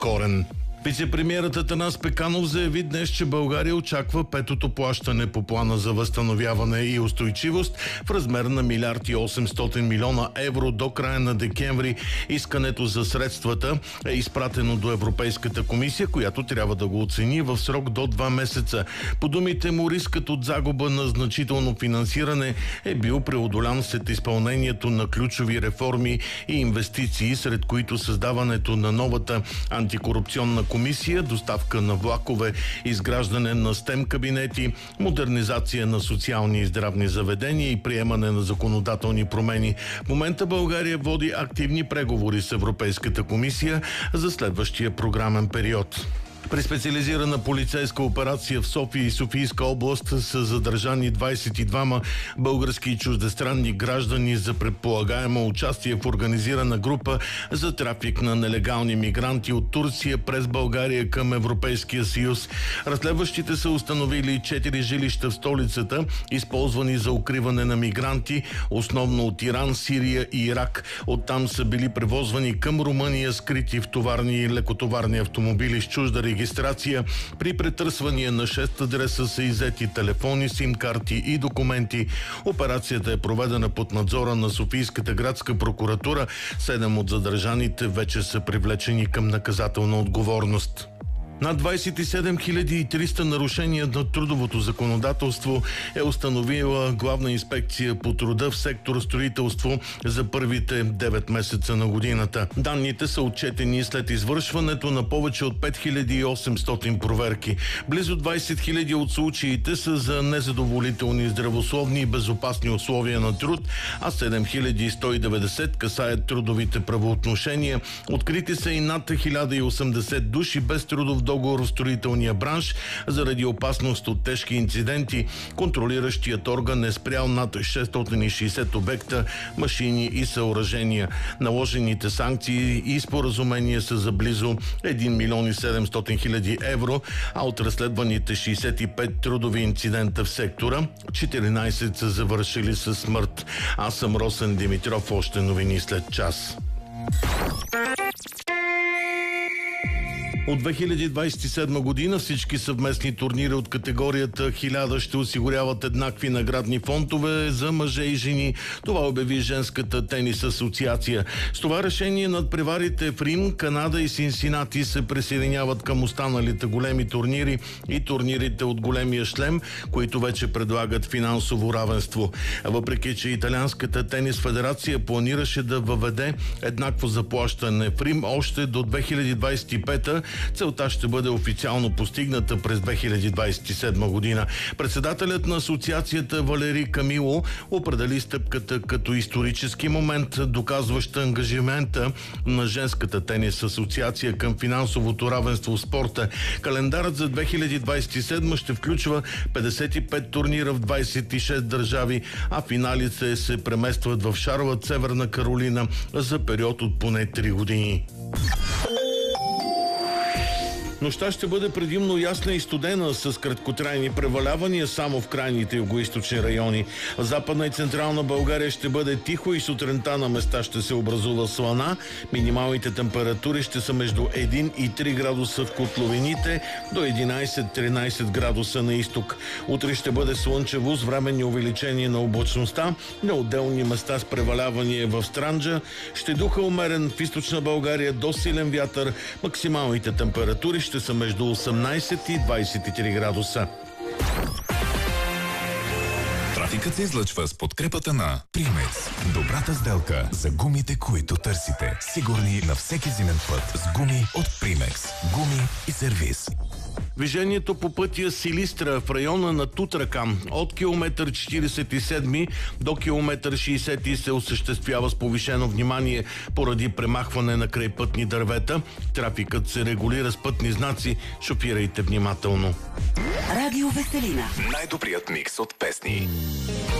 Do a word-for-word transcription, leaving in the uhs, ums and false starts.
корен. Вицепремиерът Атанас Пеканов заяви днес, че България очаква петото плащане по плана за възстановяване и устойчивост в размер на милиард и осемстотин милиона евро до края на декември. Искането за средствата е изпратено до Европейската комисия, която трябва да го оцени в срок до два месеца. По думите му, рискът от загуба на значително финансиране е бил преодолян след изпълнението на ключови реформи и инвестиции, сред които създаването на новата антикорупционна комисия, доставка на влакове, изграждане на стем кабинети, модернизация на социални и здравни заведения и приемане на законодателни промени. В момента България води активни преговори с Европейската комисия за следващия програмен период. При специализирана полицейска операция в София и Софийска област са задържани двадесет и двама български и чуждестранни граждани за предполагаемо участие в организирана група за трафик на нелегални мигранти от Турция през България към Европейския съюз. Разследващите са установили четири жилища в столицата, използвани за укриване на мигранти, основно от Иран, Сирия и Ирак. Оттам са били превозвани към Румъния скрити в товарни и лекотоварни автомобили с чужда регистрация. При претърсвания на шест адреса са иззети телефони, сим-карти и документи. Операцията е проведена под надзора на Софийската градска прокуратура. Седем от задържаните вече са привлечени към наказателна отговорност. Над двадесет и седем хиляди и триста нарушения на трудовото законодателство е установила Главна инспекция по труда в сектор строителство за първите девет месеца на годината. Данните са отчетени след извършването на повече от пет хиляди и осемстотин проверки. Близо двадесет хиляди от случаите са за незадоволителни здравословни и безопасни условия на труд, а седем хиляди сто и деветдесет касаят трудовите правоотношения. Открити са и над хиляда и осемдесет души без трудов договор в строителния бранш заради опасност от тежки инциденти. Контролиращият орган е спрял над шестстотин и шейсет обекта, машини и съоръжения. Наложените санкции и споразумения са за близо един милион и седемстотин хиляди евро, а от разследваните шейсет и пет трудови инцидента в сектора, четиринадесет са завършили със смърт. Аз съм Росен Димитров, още новини след час. От две хиляди двадесет и седма година всички съвместни турнири от категорията хиляда ще осигуряват еднакви наградни фондове за мъже и жени. Това обяви Женската тенис асоциация. С това решение надпреварите в Рим, Канада и Синсинати се присъединяват към останалите големи турнири и турнирите от големия шлем, които вече предлагат финансово равенство. Въпреки че Италианската тенис федерация планираше да въведе еднакво заплащане в Рим още до две хиляди двадесет и пета, целта ще бъде официално постигната през две хиляди двадесет и седма година. Председателят на асоциацията Валери Камило определи стъпката като исторически момент, доказващ ангажимента на Женската тенис асоциация към финансовото равенство в спорта. Календарът за две хиляди двадесет и седма ще включва петдесет и пет турнира в двадесет и шест държави, а финалите се преместват в Шарлот, Северна Каролина за период от поне три години. Нощта ще бъде предимно ясна и студена с краткотрайни превалявания само в крайните югоизточни райони. В Западна и Централна България ще бъде тихо и сутринта на места ще се образува слана. Минималните температури ще са между един и три градуса в котловините, до единадесет-тринадесет градуса на изток. Утре ще бъде слънчево с временни увеличение на облачността. На отделни места с превалявания в Странджа ще духа умерен в Източна България до силен вятър. Максималните температури ще са между осемнадесет и двадесет и три градуса. Трафикът се излъчва с подкрепата на Примекс. Добрата сделка за гумите, които търсите. Сигурни на всеки зимен път с гуми от Примекс. Гуми и сервиз. Движението по пътя Силистра в района на Тутракан от километър четиридесет и седми до километър шейсети се осъществява с повишено внимание поради премахване на крайпътни дървета. Трафикът се регулира с пътни знаци. Шофирайте внимателно. Радио Веселина. Най-добрият микс от песни.